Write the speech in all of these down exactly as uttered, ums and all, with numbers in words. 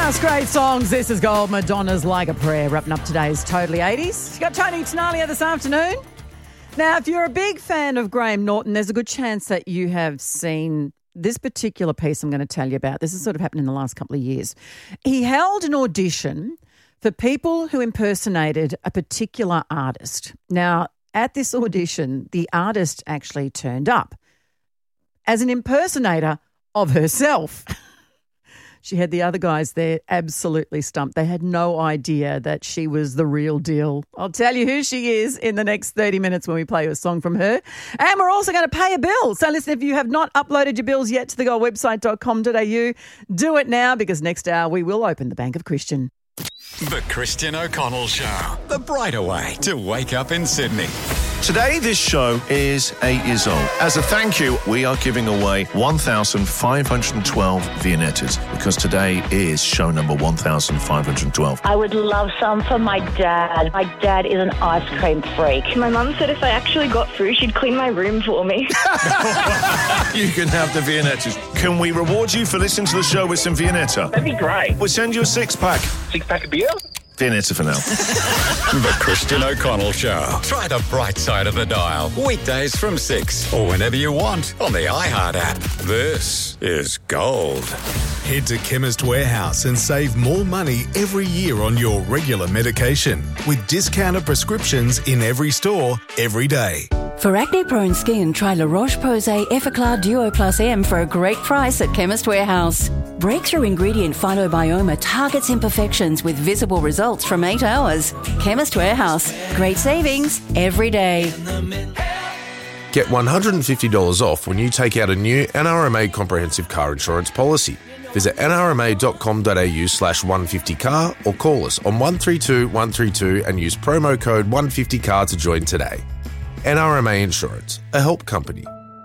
Just great songs. This is Gold. Madonna's Like a Prayer. Wrapping up today's Totally eighties. You got Tony Tenalia this afternoon. Now, if you're a big fan of Graham Norton, there's a good chance that you have seen this particular piece I'm going to tell you about. This has sort of happened in the last couple of years. He held an audition for people who impersonated a particular artist. Now, at this audition, the artist actually turned up as an impersonator of herself. She had the other guys there absolutely stumped. They had no idea that she was the real deal. I'll tell you who she is in the next thirty minutes when we play a song from her. And we're also going to pay a bill. So listen, if you have not uploaded your bills yet to the gold website dot com dot a u, do it now because next hour we will open the Bank of Christian. The Christian O'Connell Show. The brighter way to wake up in Sydney. Today, this show is eight years old. As a thank you, we are giving away one thousand five hundred twelve Viennettas because today is show number one thousand five hundred twelve. I would love some for my dad. My dad is an ice cream freak. My mum said if I actually got through, she'd clean my room for me. You can have the Viennettas. Can we reward you for listening to the show with some Viennetta? That'd be great. We'll send you a six-pack. Six-pack of beer? Viennetta for now. The Christian O'Connell Show. Try the bright side of the dial. Weekdays from six or whenever you want on the iHeart app. This is Gold. Head to Chemist Warehouse and save more money every year on your regular medication with discounted prescriptions in every store, every day. For acne-prone skin, try La Roche-Posay Effaclar Duo Plus M for a great price at Chemist Warehouse. Breakthrough ingredient Phytobioma targets imperfections with visible results from eight hours. Chemist Warehouse. Great savings every day. Get one hundred fifty dollars off when you take out a new N R M A comprehensive car insurance policy. Visit n r m a dot com dot a u slash one fifty car or call us on one three two one three two and use promo code one fifty car to join today. N R M A Insurance, a help company.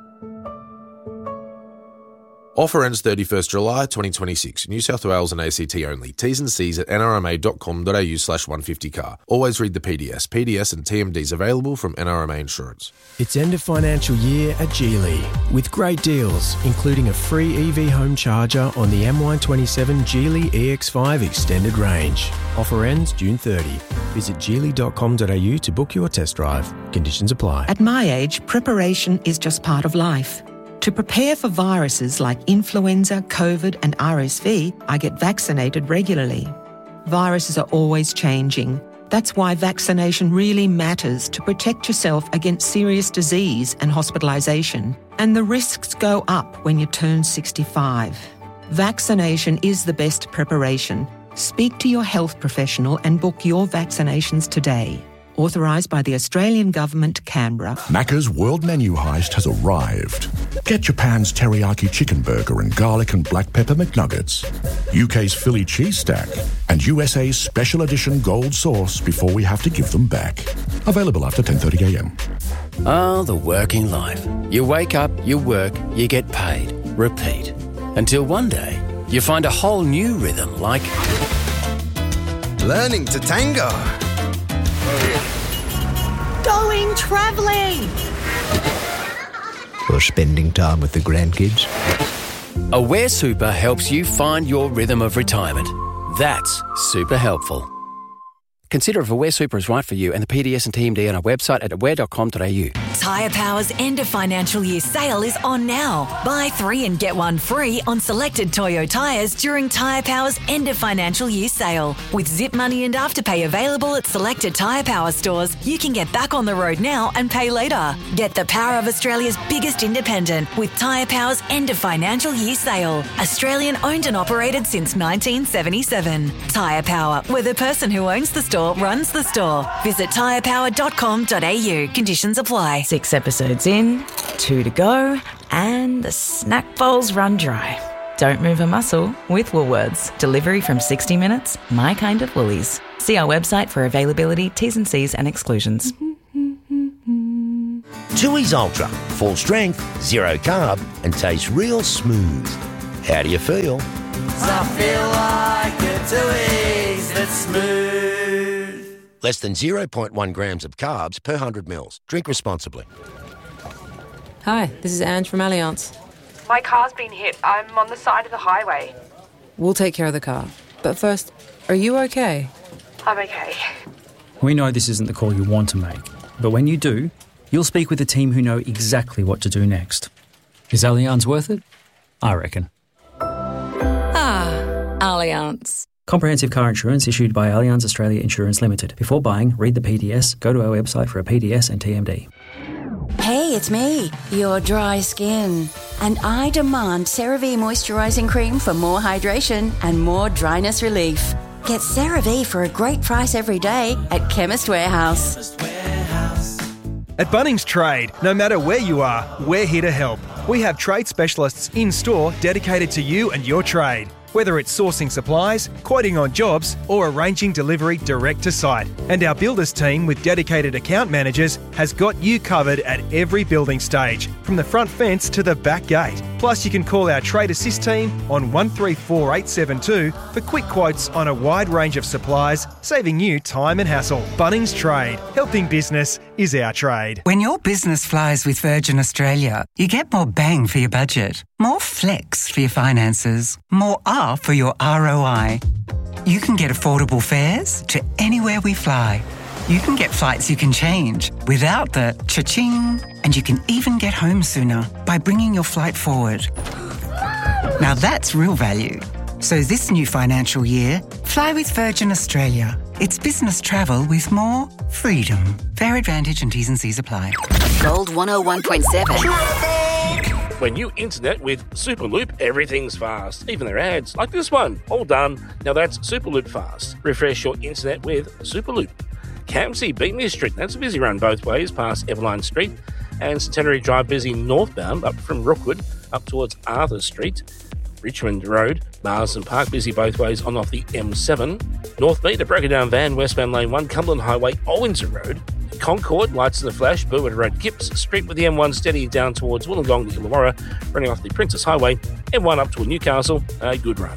Offer ends thirty-first July twenty twenty-six. New South Wales and A C T only. T's and C's at n r m a dot com dot a u slash one fifty car. Always read the P D S. P D S and T M Ds available from N R M A Insurance. It's end of financial year at Geely with great deals, including a free E V home charger on the M Y twenty-seven Geely E X five Extended Range. Offer ends June thirtieth. Visit geely dot com dot a u to book your test drive. Conditions apply. At my age, preparation is just part of life. To prepare for viruses like influenza, COVID and R S V, I get vaccinated regularly. Viruses are always changing. That's why vaccination really matters to protect yourself against serious disease and hospitalisation. And the risks go up when you turn sixty-five. Vaccination is the best preparation. Speak to your health professional and book your vaccinations today. Authorised by the Australian Government, Canberra. Macca's World Menu Heist has arrived. Get Japan's teriyaki chicken burger and garlic and black pepper McNuggets, U K's Philly cheese stack, and U S A's special edition gold sauce before we have to give them back. Available after ten thirty a m. Ah, the working life. You wake up, you work, you get paid. Repeat. Until one day, you find a whole new rhythm like... learning to tango. Going travelling. Or spending time with the grandkids. Aware Super helps you find your rhythm of retirement. That's super helpful. Consider if Aware Super is right for you and the P D S and T M D on our website at aware dot com dot a u. Tyre Power's end of financial year sale is on now. Buy three and get one free on selected Toyo tyres during Tyre Power's end of financial year sale. With Zip Money and Afterpay available at selected Tyre Power stores, you can get back on the road now and pay later. Get the power of Australia's biggest independent with Tyre Power's end of financial year sale. Australian owned and operated since nineteen seventy-seven. Tyre Power, where the person who owns the store runs the store. Visit tyre power dot com dot a u. Conditions apply. Six episodes in, two to go, and the snack bowls run dry. Don't move a muscle with Woolworths. Delivery from sixty minutes, my kind of Woolies. See our website for availability, T's and C's and exclusions. Tooheys Ultra. Full strength, zero carb, and tastes real smooth. How do you feel? I feel like a Tooheys that's smooth. Less than zero point one grams of carbs per one hundred mils. Drink responsibly. Hi, this is Ange from Allianz. My car's been hit. I'm on the side of the highway. We'll take care of the car. But first, are you okay? I'm okay. We know this isn't the call you want to make, but when you do, you'll speak with a team who know exactly what to do next. Is Allianz worth it? I reckon. Ah, Allianz. Comprehensive car insurance issued by Allianz Australia Insurance Limited. Before buying, read the P D S, go to our website for a P D S and T M D. Hey, it's me, your dry skin. And I demand CeraVe Moisturising Cream for more hydration and more dryness relief. Get CeraVe for a great price every day at Chemist Warehouse. At Bunnings Trade, no matter where you are, we're here to help. We have trade specialists in-store dedicated to you and your trade. Whether it's sourcing supplies, quoting on jobs, or arranging delivery direct to site. And our builders team with dedicated account managers has got you covered at every building stage, from the front fence to the back gate. Plus, you can call our Trade Assist team on one three four eight seven two for quick quotes on a wide range of supplies, saving you time and hassle. Bunnings Trade. Helping business is our trade. When your business flies with Virgin Australia, you get more bang for your budget, more flex for your finances, more R for your R O I. You can get affordable fares to anywhere we fly. You can get flights you can change without the cha-ching, and you can even get home sooner by bringing your flight forward. Now that's real value. So this new financial year, fly with Virgin Australia. It's business travel with more freedom. Fare advantage and T's and C's apply. Gold one oh one point seven. When you internet with Superloop, everything's fast. Even their ads, like this one. All done. Now that's Superloop fast. Refresh your internet with Superloop. Campsie, Beatney Street. That's a busy run both ways past Everline Street. And Centenary Drive busy northbound up from Rookwood up towards Arthur Street. Richmond Road, Marsden Park busy both ways on off the M seven. North Beat, a broken down van, westbound lane one, Cumberland Highway, Owensor Road. Concord, lights in the flash, Burwood Road, Gips Street with the M one steady down towards Wollongong to Illawarra, running off the Princess Highway, M one up to Newcastle, a good run.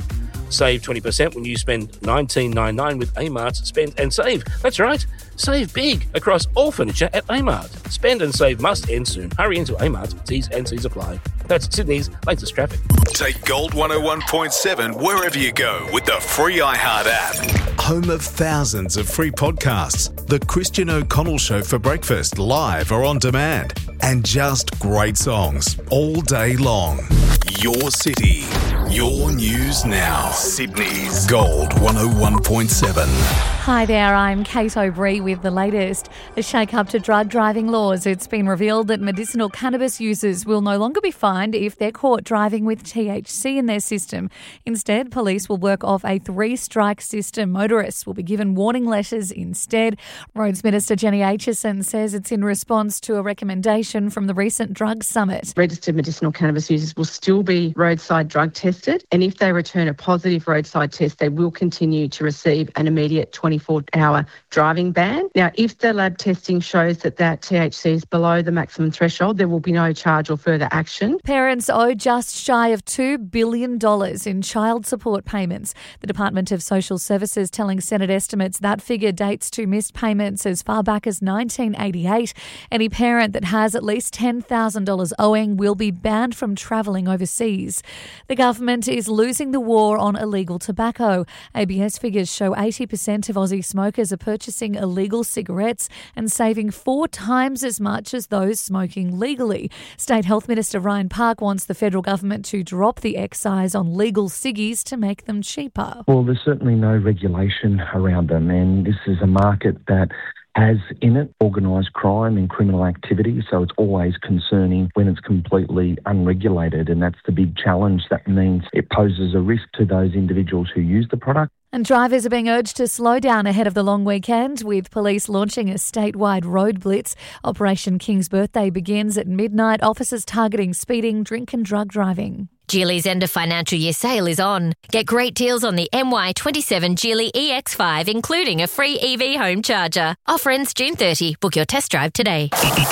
Save twenty percent when you spend nineteen ninety-nine with Amart's Spend and Save. That's right, save big across all furniture at Amart. Spend and save must end soon. Hurry into Amart, T's and C's apply. That's Sydney's latest traffic. Take Gold one oh one point seven wherever you go with the free iHeart app. Home of thousands of free podcasts. The Christian O'Connell Show for breakfast, live or on demand. And just great songs all day long. Your city, your news now. Sydney's Gold one oh one point seven. Hi there, I'm Kate O'Bree with the latest. A shake-up to drug driving laws. It's been revealed that medicinal cannabis users will no longer be fined if they're caught driving with T H C in their system. Instead, police will work off a three-strike system. Motorists will be given warning letters instead. Roads Minister Jenny Aitchison says it's in response to a recommendation from the recent drug summit. Registered medicinal cannabis users will still be roadside drug tested, and if they return a positive roadside test, they will continue to receive an immediate twenty-four hour driving ban. Now, if the lab testing shows that that T H C is below the maximum threshold, there will be no charge or further action. Parents owe just shy of two billion dollars in child support payments. The Department of Social Services telling Senate estimates that figure dates to missed payments as far back as nineteen eighty-eight. Any parent that has at least ten thousand dollars owing will be banned from travelling overseas. The government is losing the war on illegal tobacco. A B S figures show eighty percent of Aussie smokers are purchasing illegal cigarettes and saving four times as much as those smoking legally. State Health Minister Ryan Park wants the federal government to drop the excise on legal ciggies to make them cheaper. Well, there's certainly no regulation around them, and this is a market that has in it organised crime and criminal activity, so it's always concerning when it's completely unregulated, and that's the big challenge. That means it poses a risk to those individuals who use the product. And drivers are being urged to slow down ahead of the long weekend, with police launching a statewide road blitz. Operation King's Birthday begins at midnight. Officers targeting speeding, drink and drug driving. Geely's end of financial year sale is on. Get great deals on the M Y twenty-seven Geely E X five, including a free E V home charger. Offer ends June thirtieth. Book your test drive today.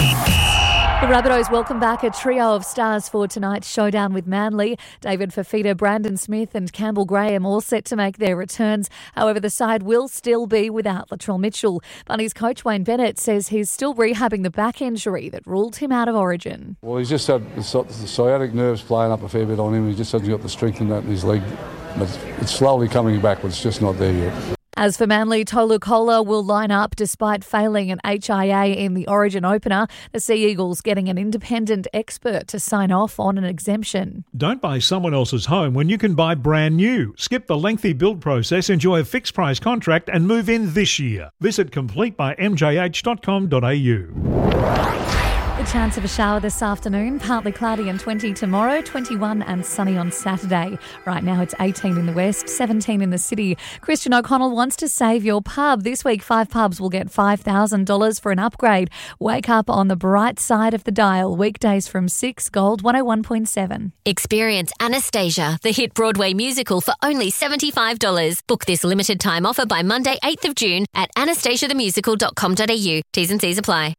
The Rabbitohs welcome back a trio of stars for tonight's showdown with Manly. David Fafita, Brandon Smith and Campbell Graham all set to make their returns. However, the side will still be without Latrell Mitchell. Bunnies coach Wayne Bennett says he's still rehabbing the back injury that ruled him out of Origin. Well, he's just had the sciatic nerves playing up a fair bit on him. He just hasn't got the strength in that in his leg but it's slowly coming back, but it's just not there yet. As for Manly, Tolu Kola will line up despite failing an H I A in the Origin opener. The Sea Eagles getting an independent expert to sign off on an exemption. Don't buy someone else's home when you can buy brand new. Skip the lengthy build process, enjoy a fixed price contract and move in this year. Visit complete by m j h dot com dot a u. The chance of a shower this afternoon, partly cloudy and twenty tomorrow, twenty-one and sunny on Saturday. Right now it's eighteen in the west, seventeen in the city. Christian O'Connell wants to save your pub. This week, five pubs will get five thousand dollars for an upgrade. Wake up on the bright side of the dial. Weekdays from six, Gold one oh one point seven. Experience Anastasia, the hit Broadway musical, for only seventy-five dollars. Book this limited time offer by Monday, eighth of June at anastasia the musical dot com dot a u. T's and C's apply.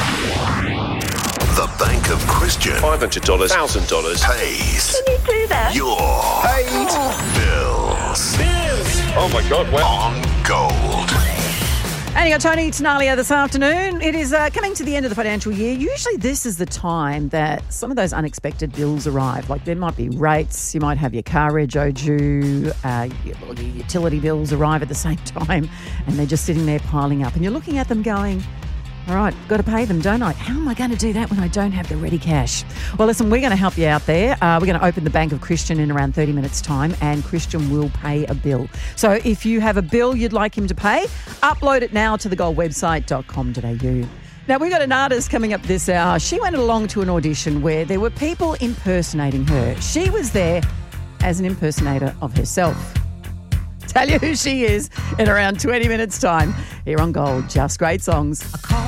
The Bank of Christian. five hundred dollars, one thousand dollars. Pays. Can you do that? Your Paid. bills. Bills. Oh, my God. Wow. On Gold. And you got Tony Tenalia this afternoon. It is uh, coming to the end of the financial year. Usually this is the time that some of those unexpected bills arrive. Like there might be rates, you might have your car rego due, uh, your utility bills arrive at the same time, and they're just sitting there piling up. And you're looking at them going, all right, got to pay them, don't I? How am I going to do that when I don't have the ready cash? Well, listen, we're going to help you out there. Uh, we're going to open the Bank of Christian in around thirty minutes' time, and Christian will pay a bill. So if you have a bill you'd like him to pay, upload it now to the gold website dot com dot a u. Now, we've got an artist coming up this hour. She went along to an audition where there were people impersonating her. She was there as an impersonator of herself. Tell you who she is in around twenty minutes' time here on Gold. Just great songs.